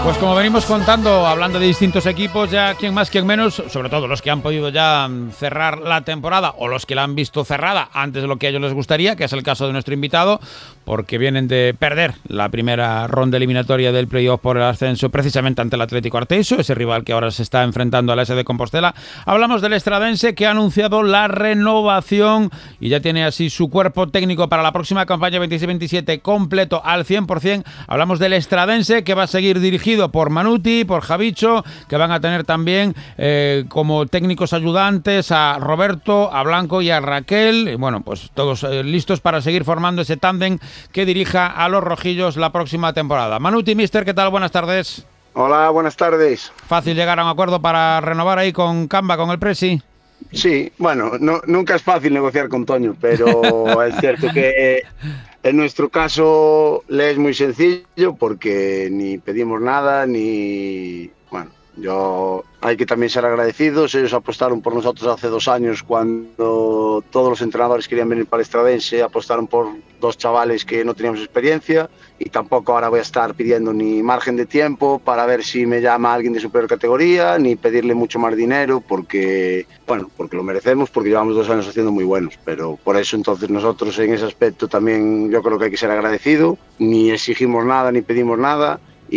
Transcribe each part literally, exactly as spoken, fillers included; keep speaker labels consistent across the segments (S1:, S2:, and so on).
S1: Pues como venimos contando, hablando de distintos equipos, ya quien más, quien menos, sobre todo los que han podido ya cerrar la temporada o los que la han visto cerrada antes de lo que a ellos les gustaría, que es el caso de nuestro invitado, porque vienen de perder la primera ronda eliminatoria del playoff por el ascenso precisamente ante el Atlético Arteixo, ese rival que ahora se está enfrentando a la S de Compostela. Hablamos del estradense, que ha anunciado la renovación y ya tiene así su cuerpo técnico para la próxima campaña veintiséis veintisiete completo al cien por ciento. Hablamos del estradense, que va a seguir dirigido por Manuti, por Javicho, que van a tener también eh, como técnicos ayudantes a Roberto, a Blanco y a Raquel. Y bueno, pues todos eh, listos para seguir formando ese tándem que dirija a los rojillos la próxima temporada. Manuti, mister, ¿qué tal? Buenas tardes.
S2: Hola, buenas tardes.
S1: ¿Fácil llegar a un acuerdo para renovar ahí con Camba, con el Presi?
S2: Sí, bueno, no, nunca es fácil negociar con Toño, pero es cierto que en nuestro caso le es muy sencillo porque ni pedimos nada, ni... Bueno, yo hay que también ser agradecidos. Ellos apostaron por nosotros hace dos años cuando todos los entrenadores querían venir para el estradense, apostaron por dos chavales que no teníamos experiencia y tampoco ahora voy a estar pidiendo ni margen de tiempo para ver si me llama alguien de superior categoría, ni pedirle mucho más dinero porque, bueno, porque lo merecemos, porque llevamos dos años haciendo muy buenos, pero por eso entonces nosotros en ese aspecto también yo creo que hay que ser agradecido, ni exigimos nada ni pedimos nada.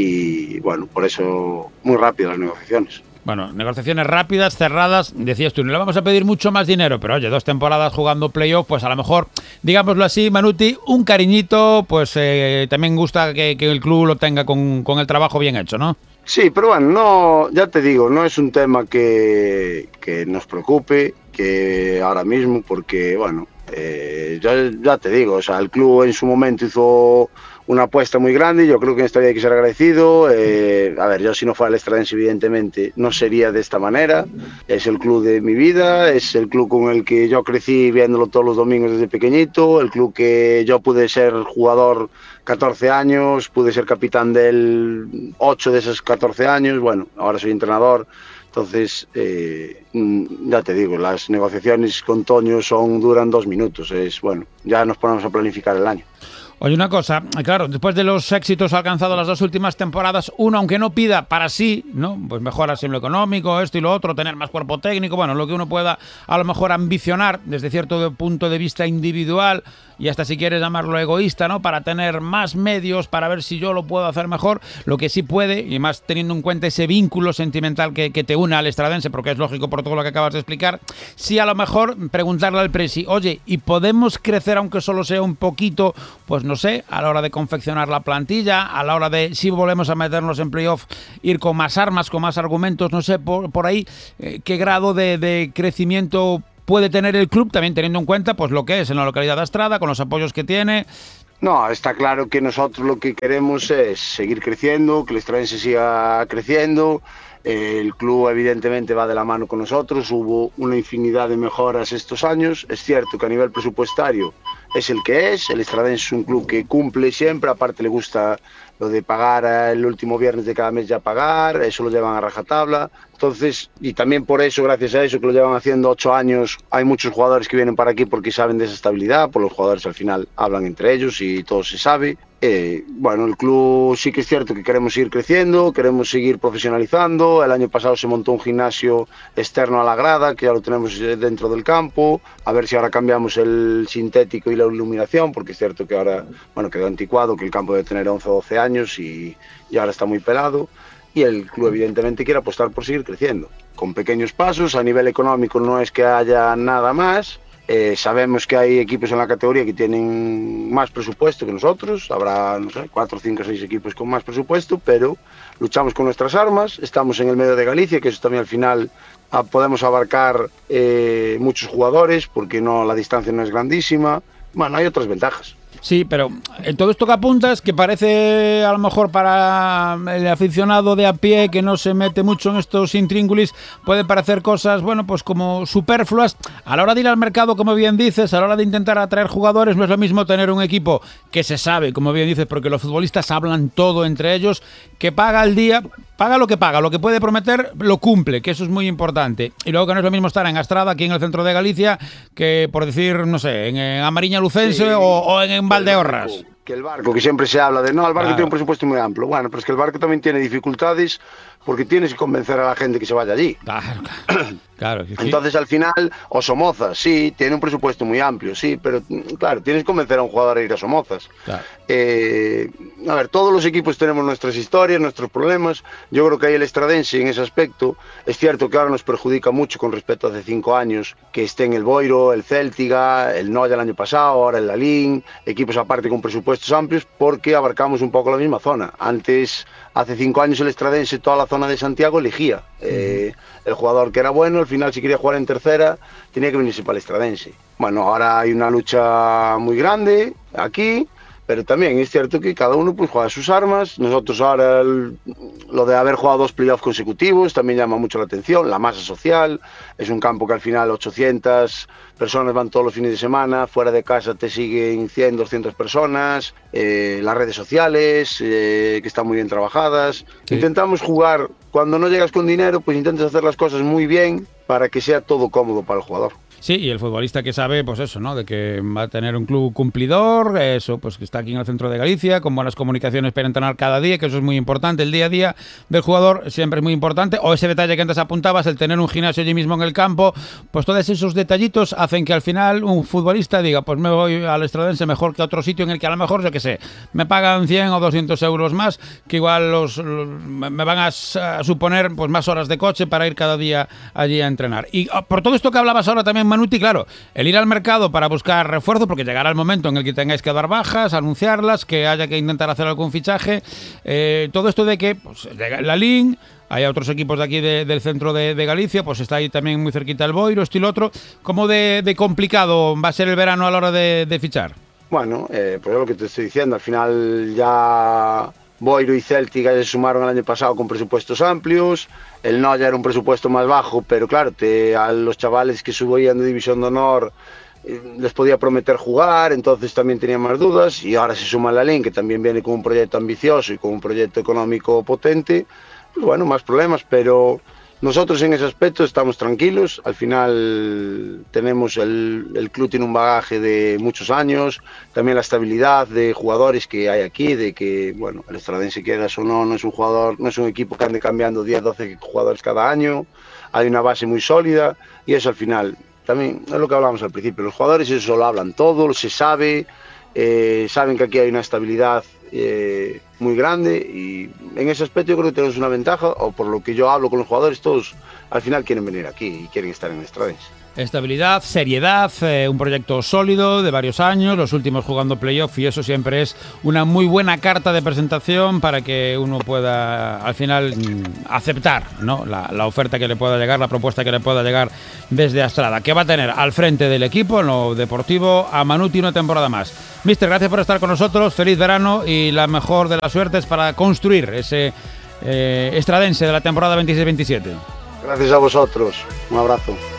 S2: Y bueno, por eso muy rápido las negociaciones.
S1: Bueno, negociaciones rápidas, cerradas, decías tú, no le vamos a pedir mucho más dinero, pero oye, dos temporadas jugando playoff, pues a lo mejor, digámoslo así, Manuti, un cariñito, pues eh, también gusta que, que el club lo tenga con, con el trabajo bien hecho, ¿no?
S2: Sí, pero bueno, no, ya te digo, no es un tema que, que nos preocupe, que ahora mismo, porque bueno, eh, ya, ya te digo, o sea, el club en su momento hizo una apuesta muy grande, yo creo que en esta vida hay que ser agradecido. Eh, a ver, yo si no fuera el estradense, evidentemente, no sería de esta manera. Es el club de mi vida, es el club con el que yo crecí viéndolo todos los domingos desde pequeñito, el club que yo pude ser jugador catorce años, pude ser capitán del ocho de esos catorce años, bueno, ahora soy entrenador. Entonces, eh, ya te digo, las negociaciones con Toño son, duran dos minutos, es bueno, ya nos ponemos a planificar el año.
S1: Oye, una cosa, claro, después de los éxitos alcanzados las dos últimas temporadas, uno, aunque no pida para sí, ¿no? Pues mejorar siempre lo económico, esto y lo otro, tener más cuerpo técnico, bueno, lo que uno pueda a lo mejor ambicionar desde cierto punto de vista individual y hasta si quieres llamarlo egoísta, ¿no? Para tener más medios, para ver si yo lo puedo hacer mejor, lo que sí puede, y más teniendo en cuenta ese vínculo sentimental que, que te une al estradense, porque es lógico por todo lo que acabas de explicar, sí a lo mejor preguntarle al presi, oye, ¿y podemos crecer aunque solo sea un poquito, pues no sé, a la hora de confeccionar la plantilla, a la hora de, si volvemos a meternos en playoff, ir con más armas, con más argumentos, no sé, por, por ahí, eh, qué grado de, de crecimiento puede tener el club, también teniendo en cuenta pues lo que es en la localidad de Astrada, con los apoyos que tiene?
S2: No, está claro que nosotros lo que queremos es seguir creciendo, que el estradense siga creciendo. El club evidentemente va de la mano con nosotros, hubo una infinidad de mejoras estos años. Es cierto que a nivel presupuestario es el que es, el estradense es un club que cumple siempre, aparte le gusta lo de pagar el último viernes de cada mes ya pagar, eso lo llevan a rajatabla. Entonces, y también por eso, gracias a eso que lo llevan haciendo ocho años, hay muchos jugadores que vienen para aquí porque saben de esa estabilidad, pues los jugadores al final hablan entre ellos y todo se sabe. Eh, bueno, el club sí que es cierto que queremos seguir creciendo, queremos seguir profesionalizando. El año pasado se montó un gimnasio externo a la grada, que ya lo tenemos dentro del campo, a ver si ahora cambiamos el sintético y la iluminación, porque es cierto que ahora, bueno, quedó anticuado, que el campo debe tener once o doce años y, y ahora está muy pelado. Y el club evidentemente quiere apostar por seguir creciendo, con pequeños pasos. A nivel económico no es que haya nada más. Eh, sabemos que hay equipos en la categoría que tienen más presupuesto que nosotros, habrá, no sé, cuatro, cinco, seis equipos con más presupuesto, pero luchamos con nuestras armas, estamos en el medio de Galicia, que eso también al final ah, podemos abarcar eh, muchos jugadores, porque no, la distancia no es grandísima. Bueno, hay otras ventajas.
S1: Sí, pero en todo esto que apuntas, que parece a lo mejor para el aficionado de a pie que no se mete mucho en estos intríngulis, puede parecer cosas, bueno, pues como superfluas. A la hora de ir al mercado, como bien dices, a la hora de intentar atraer jugadores, no es lo mismo tener un equipo que se sabe, como bien dices, porque los futbolistas hablan todo entre ellos, que paga al día, paga lo que paga, lo que puede prometer lo cumple, que eso es muy importante. Y luego que no es lo mismo estar en Astrada, aquí en el centro de Galicia, que por decir, no sé, en, en Amariña Lucense, sí, o, o en, en Valdeorras.
S2: que el Barco, que siempre se habla de no, el Barco
S1: Claro.
S2: tiene un presupuesto muy amplio. Bueno, pero es que el Barco también tiene dificultades porque tienes que convencer a la gente que se vaya allí.
S1: Claro, claro. Claro, que sí.
S2: Entonces al final, o Somozas, sí, tiene un presupuesto muy amplio, sí, pero claro, tienes que convencer a un jugador a ir a Somozas.
S1: Claro.
S2: Eh, a ver, todos los equipos tenemos nuestras historias, nuestros problemas. Yo creo que ahí el Estradense en ese aspecto, es cierto que ahora nos perjudica mucho con respecto a hace cinco años, que esté en el Boiro, el Céltiga, el Noia el año pasado, ahora el Lalín, equipos aparte con presupuestos amplios, porque abarcamos un poco la misma zona. Antes, hace cinco años el Estradense, toda la zona de Santiago elegía. Eh, el jugador que era bueno, al final si quería jugar en tercera, tenía que venirse para el Estradense. Bueno, ahora hay una lucha muy grande aquí, pero también es cierto que cada uno pues juega sus armas. Nosotros ahora el, lo de haber jugado dos playoffs consecutivos también llama mucho la atención, la masa social, es un campo que al final ochocientas personas van todos los fines de semana, fuera de casa te siguen cien, doscientas personas, eh, las redes sociales eh, que están muy bien trabajadas. Sí. Intentamos jugar, cuando no llegas con dinero pues intentas hacer las cosas muy bien para que sea todo cómodo para el jugador.
S1: Sí, y el futbolista que sabe, pues eso, ¿no? De que va a tener un club cumplidor, eso, pues que está aquí en el centro de Galicia, con buenas comunicaciones para entrenar cada día, que eso es muy importante. El día a día del jugador siempre es muy importante. O ese detalle que antes apuntabas, el tener un gimnasio allí mismo en el campo, pues todos esos detallitos hacen que al final un futbolista diga, pues me voy al Estradense mejor que a otro sitio en el que a lo mejor, yo qué sé, me pagan cien o doscientos euros más, que igual los, los me van a, a suponer pues más horas de coche para ir cada día allí a entrenar. Y por todo esto que hablabas ahora también, Manuti, claro, el ir al mercado para buscar refuerzo, porque llegará el momento en el que tengáis que dar bajas, anunciarlas, que haya que intentar hacer algún fichaje, eh, todo esto de que pues, llega la Lin, hay otros equipos de aquí de, del centro de, de Galicia, pues está ahí también muy cerquita el Boiro, estilo otro. ¿Cómo de, de complicado va a ser el verano a la hora de, de fichar?
S2: Bueno, eh, pues es lo que te estoy diciendo, al final ya Boiro y Céltiga se sumaron el año pasado con presupuestos amplios, el Noia era un presupuesto más bajo, pero claro, te, a los chavales que subían de División de Honor eh, les podía prometer jugar, entonces también tenían más dudas, y ahora se suma la Lin, que también viene con un proyecto ambicioso y con un proyecto económico potente, pues bueno, más problemas, pero nosotros en ese aspecto estamos tranquilos. Al final tenemos el, el club tiene un bagaje de muchos años, también la estabilidad de jugadores que hay aquí, de que bueno, el Estradense, quieras o no, no es un jugador, no es un equipo que ande cambiando diez, doce jugadores cada año, hay una base muy sólida y eso al final también es lo que hablábamos al principio, los jugadores eso lo hablan todo, se sabe, eh, saben que aquí hay una estabilidad Eh, muy grande y en ese aspecto yo creo que tenemos una ventaja, o por lo que yo hablo con los jugadores, todos al final quieren venir aquí y quieren estar en el Estradense.
S1: Estabilidad, seriedad, eh, un proyecto sólido de varios años, los últimos jugando playoff, y eso siempre es una muy buena carta de presentación para que uno pueda al final mm, aceptar, ¿no? la, la oferta que le pueda llegar, la propuesta que le pueda llegar desde Astrada, que va a tener al frente del equipo en lo deportivo a Manuti una temporada más. Mister, gracias por estar con nosotros, feliz verano y la mejor de las suertes para construir ese eh, Estradense de la temporada veintiséis veintisiete.
S2: Gracias a vosotros, un abrazo.